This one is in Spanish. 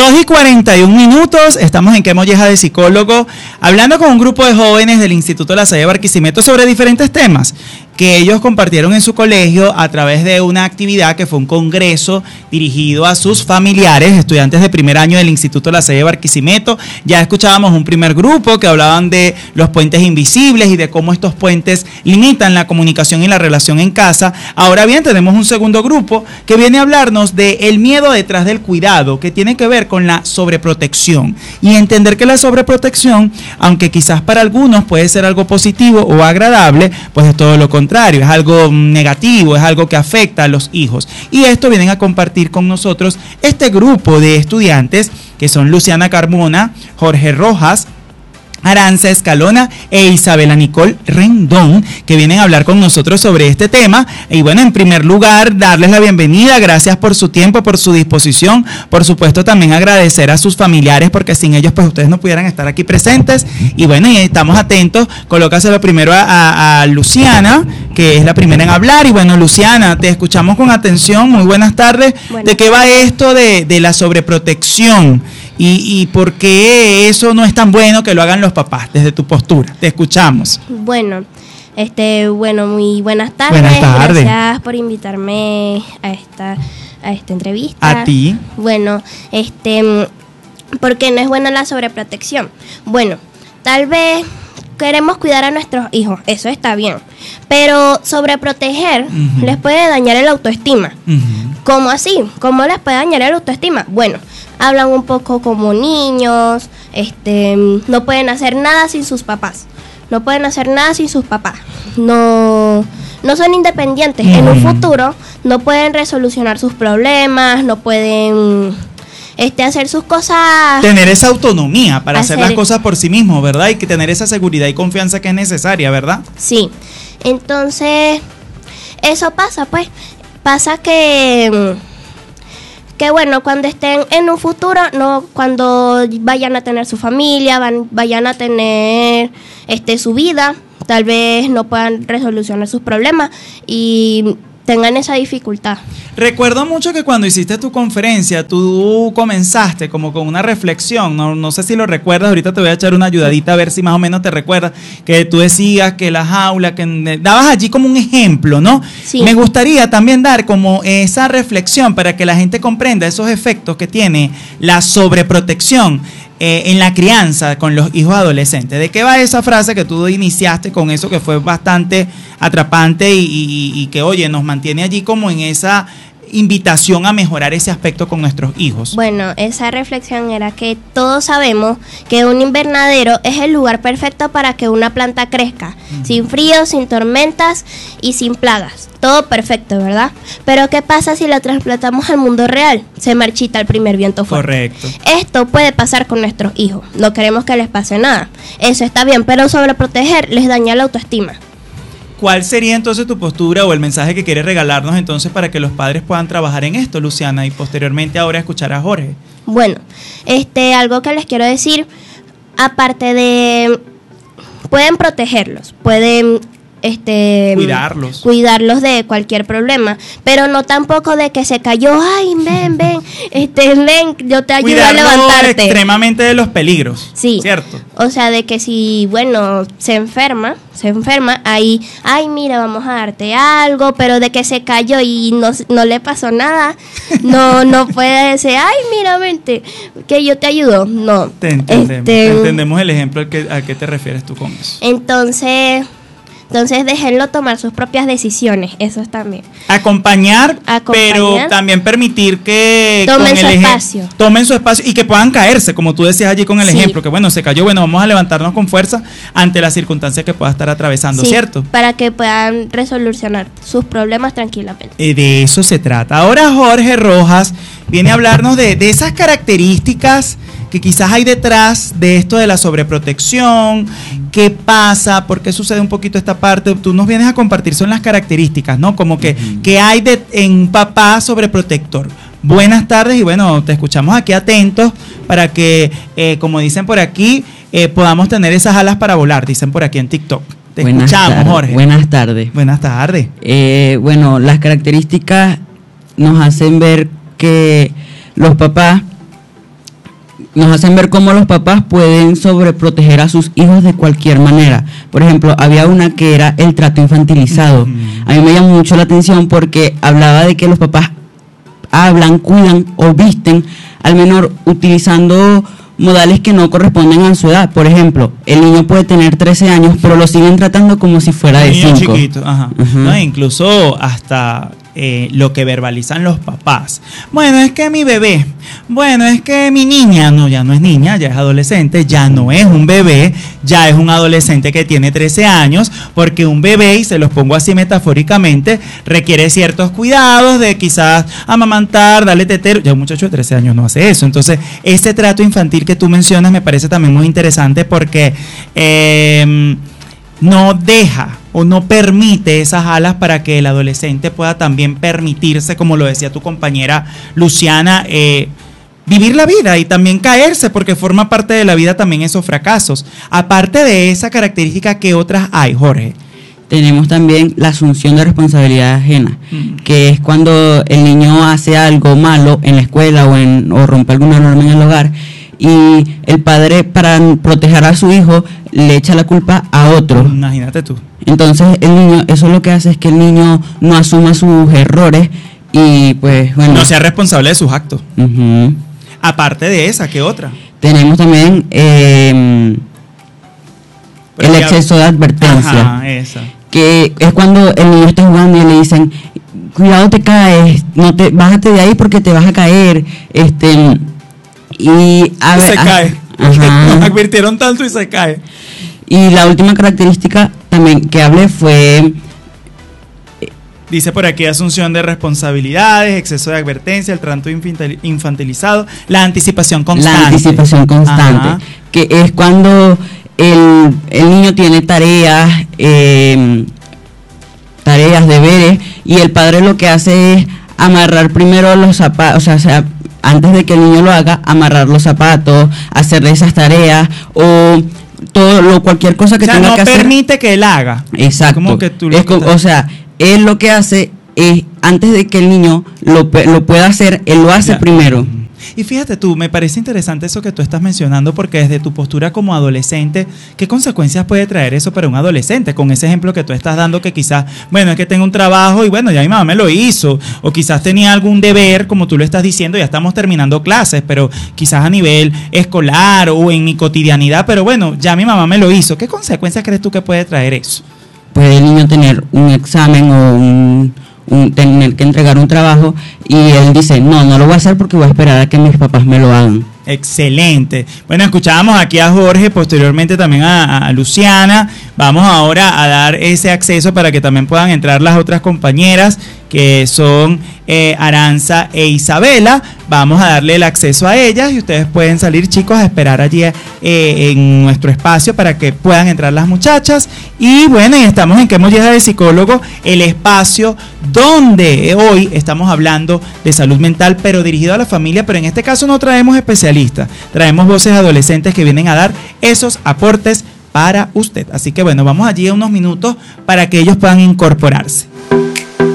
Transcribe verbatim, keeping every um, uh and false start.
dos y cuarenta y un minutos, estamos en Qué Molleja de Psicólogo, hablando con un grupo de jóvenes del Instituto La Salle Barquisimeto sobre diferentes temas que ellos compartieron en su colegio a través de una actividad que fue un congreso dirigido a sus familiares, estudiantes de primer año del Instituto La Salle Barquisimeto. Ya escuchábamos un primer grupo que hablaban de los puentes invisibles y de cómo estos puentes limitan la comunicación y la relación en casa. Ahora bien, tenemos un segundo grupo que viene a hablarnos del miedo detrás del cuidado, que tiene que ver con la sobreprotección, y entender que la sobreprotección, aunque quizás para algunos puede ser algo positivo o agradable, pues es todo lo contrario. Contrario, es algo negativo, es algo que afecta a los hijos. Y esto vienen a compartir con nosotros este grupo de estudiantes que son Luciana Carmona, Jorge Rojas, Aranza Escalona e Isabela Nicole Rendón, que vienen a hablar con nosotros sobre este tema. Y bueno, en primer lugar, darles la bienvenida, gracias por su tiempo, por su disposición, por supuesto también agradecer a sus familiares, porque sin ellos pues ustedes no pudieran estar aquí presentes. Y bueno, y estamos atentos, colócaselo primero a, a, a Luciana, que es la primera en hablar. Y bueno, Luciana, te escuchamos con atención, muy buenas tardes. Buenas. ¿De qué va esto de, de la sobreprotección? Y, y por qué eso no es tan bueno que lo hagan los papás, desde tu postura. Te escuchamos. Bueno, este, bueno, muy buenas tardes. Buenas tardes. Gracias por invitarme a esta, a esta entrevista. A ti. Bueno, este, ¿por qué no es buena la sobreprotección? Bueno, tal vez queremos cuidar a nuestros hijos, eso está bien, pero sobreproteger uh-huh. les puede dañar el autoestima. Uh-huh. ¿Cómo así? ¿Cómo les puede dañar el autoestima? Bueno, hablan un poco como niños, este, no pueden hacer nada sin sus papás, no pueden hacer nada sin sus papás, no, no son independientes, uh-huh. en un futuro no pueden resolucionar sus problemas, no pueden este, hacer sus cosas. Tener esa autonomía para hacer, hacer las cosas por sí mismos, ¿verdad? Y que tener esa seguridad y confianza que es necesaria, ¿verdad? Sí, entonces eso pasa, pues, pasa que... que bueno, cuando estén en un futuro, no, cuando vayan a tener su familia, van, vayan a tener este su vida, tal vez no puedan resolucionar sus problemas y tengan esa dificultad. Recuerdo mucho que cuando hiciste tu conferencia, tú comenzaste como con una reflexión, no, no sé si lo recuerdas, ahorita te voy a echar una ayudadita a ver si más o menos te recuerdas, que tú decías que la jaula, que dabas allí como un ejemplo, ¿no? Sí. Me gustaría también dar como esa reflexión para que la gente comprenda esos efectos que tiene la sobreprotección eh, en la crianza con los hijos adolescentes. ¿De qué va esa frase que tú iniciaste con eso que fue bastante atrapante y, y, y que, oye, nos mantiene allí como en esa invitación a mejorar ese aspecto con nuestros hijos? Bueno, esa reflexión era que todos sabemos que un invernadero es el lugar perfecto para que una planta crezca, uh-huh. sin frío, sin tormentas y sin plagas. Todo perfecto, ¿verdad? Pero ¿qué pasa si la trasplantamos al mundo real? Se marchita el primer viento fuerte. Correcto. Esto puede pasar con nuestros hijos. No queremos que les pase nada. Eso está bien, pero sobreproteger les daña la autoestima. ¿Cuál sería entonces tu postura o el mensaje que quieres regalarnos entonces para que los padres puedan trabajar en esto, Luciana, y posteriormente ahora escuchar a Jorge? Bueno, este, algo que les quiero decir, aparte de, pueden protegerlos, pueden este cuidarlos cuidarlos de cualquier problema, pero no tampoco de que se cayó, ay, ven, ven, este, ven, yo te ayudo a levantarte. Extremadamente de los peligros, sí, ¿cierto? O sea, de que si, bueno, se enferma, se enferma, ahí, ay, mira, vamos a darte algo, pero de que se cayó y no, no le pasó nada, no, no puede decir, ay, mira, vente, que yo te ayudo, no. Te entendemos, este, entendemos el ejemplo al que, a qué te refieres tú con eso. Entonces... Entonces déjenlo tomar sus propias decisiones, eso es también. Acompañar, Acompañar pero también permitir que tomen su espacio. Tomen su espacio y que puedan caerse, como tú decías allí con el sí. ejemplo, que bueno, se cayó, bueno, vamos a levantarnos con fuerza ante las circunstancias que pueda estar atravesando, sí, ¿cierto? Para que puedan resolucionar sus problemas tranquilamente. Eh, de eso se trata. Ahora Jorge Rojas viene a hablarnos de, de esas características que quizás hay detrás de esto de la sobreprotección. ¿Qué pasa? ¿Por qué sucede un poquito esta parte? Tú nos vienes a compartir, son las características, ¿no? Como que, uh-huh. ¿qué hay de, en un papá sobreprotector? Buenas tardes y bueno, te escuchamos aquí atentos para que, eh, como dicen por aquí, eh, podamos tener esas alas para volar, dicen por aquí en TikTok. Te buenas escuchamos, tardes, Jorge. Buenas tardes. Buenas tardes. Eh, bueno, las características nos hacen ver que los papás nos hacen ver cómo los papás pueden sobreproteger a sus hijos de cualquier manera. Por ejemplo, había una que era el trato infantilizado. Uh-huh. A mí me llamó mucho la atención porque hablaba de que los papás hablan, cuidan o visten al menor utilizando modales que no corresponden a su edad. Por ejemplo, el niño puede tener trece años, pero lo siguen tratando como si fuera de cinco. Niño chiquito, ajá. Uh-huh. No, incluso hasta eh, lo que verbalizan los papás. Bueno, es que mi bebé, bueno, es que mi niña, no, ya no es niña, ya es adolescente, ya no es un bebé, ya es un adolescente que tiene trece años, porque un bebé, y se los pongo así metafóricamente, requiere ciertos cuidados de quizás amamantar, darle tetero. Ya un muchacho de trece años no hace eso. Entonces, ese trato infantil que tú mencionas me parece también muy interesante porque eh, no deja o no permite esas alas para que el adolescente pueda también permitirse, como lo decía tu compañera Luciana, eh, vivir la vida y también caerse, porque forma parte de la vida también esos fracasos. Aparte de esa característica, ¿qué otras hay, Jorge? Tenemos también la asunción de responsabilidad ajena, mm. que es cuando el niño hace algo malo en la escuela o, en, o rompe alguna norma en el hogar, y el padre, para proteger a su hijo, le echa la culpa a otro. Imagínate tú. Entonces el niño, eso lo que hace es que el niño no asuma sus errores y pues bueno, no sea responsable de sus actos. Uh-huh. Aparte de esa, ¿qué otra? Tenemos también eh, el exceso de advertencia. Ajá, esa. Que es cuando el niño está jugando y le dicen, cuidado, te caes, no te bájate de ahí porque te vas a caer, este y a ver, se a, cae. Ajá. Nos advirtieron tanto y se cae. Y la última característica también que hablé fue, dice por aquí, asunción de responsabilidades, exceso de advertencia, el trato infantilizado, la anticipación constante. La anticipación constante, ajá, que es cuando el, el niño tiene tareas, eh, tareas, deberes, y el padre lo que hace es amarrar primero los zapatos, o sea, antes de que el niño lo haga, amarrar los zapatos, hacerle esas tareas, o todo lo cualquier cosa que, o sea, tenga no que hacer. No permite que él haga. Exacto. Como que tú es como, o sea, él lo que hace es, antes de que el niño lo, lo pueda hacer, él lo hace ya primero. Y fíjate tú, me parece interesante eso que tú estás mencionando, porque desde tu postura como adolescente, ¿qué consecuencias puede traer eso para un adolescente? Con ese ejemplo que tú estás dando, que quizás, bueno, es que tengo un trabajo y bueno, ya mi mamá me lo hizo, o quizás tenía algún deber, como tú lo estás diciendo, ya estamos terminando clases, pero quizás a nivel escolar o en mi cotidianidad, pero bueno, ya mi mamá me lo hizo. ¿Qué consecuencias crees tú que puede traer eso? Puede el niño tener un examen o un... Un, tener que entregar un trabajo y él dice, no, no lo voy a hacer porque voy a esperar a que mis papás me lo hagan. Excelente. Bueno, escuchábamos aquí a Jorge, posteriormente también a, a Luciana. Vamos ahora a dar ese acceso para que también puedan entrar las otras compañeras, que son eh, Aranza e Isabela. Vamos a darle el acceso a ellas y ustedes pueden salir, chicos, a esperar allí eh, en nuestro espacio para que puedan entrar las muchachas. Y bueno, y estamos en Qué Molleja de Psicólogo, el espacio donde hoy estamos hablando de salud mental, pero dirigido a la familia, pero en este caso no traemos especialistas, traemos voces adolescentes que vienen a dar esos aportes para usted. Así que bueno, vamos allí a unos minutos para que ellos puedan incorporarse.